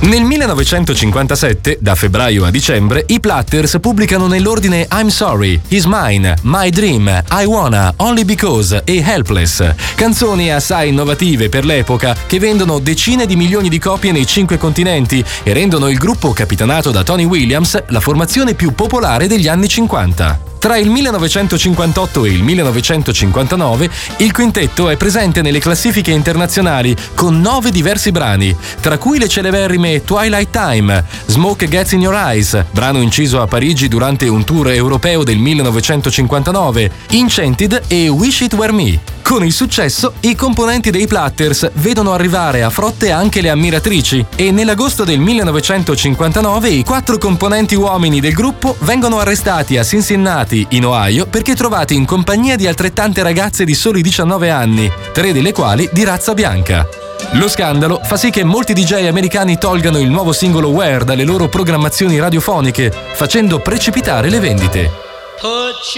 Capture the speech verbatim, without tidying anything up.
Nel millenovecentocinquantasette, da febbraio a dicembre, i Platters pubblicano nell'ordine I'm Sorry, He's Mine, My Dream, I Wanna, Only Because e Helpless, canzoni assai innovative per l'epoca che vendono decine di milioni di copie nei cinque continenti e rendono il gruppo capitanato da Tony Williams la formazione più popolare degli anni cinquanta. Tra il millenovecentocinquantotto e il millenovecentocinquantanove il quintetto è presente nelle classifiche internazionali con nove diversi brani, tra cui le celeberrime Twilight Time, Smoke Gets in Your Eyes, brano inciso a Parigi durante un tour europeo del millenovecentocinquantanove, Enchanted e Wish It Were Me. Con il successo, i componenti dei Platters vedono arrivare a frotte anche le ammiratrici e nell'agosto del millenovecentocinquantanove i quattro componenti uomini del gruppo vengono arrestati a Cincinnati, in Ohio, perché trovati in compagnia di altrettante ragazze di soli diciannove anni, tre delle quali di razza bianca. Lo scandalo fa sì che molti D J americani tolgano il nuovo singolo Where dalle loro programmazioni radiofoniche, facendo precipitare le vendite.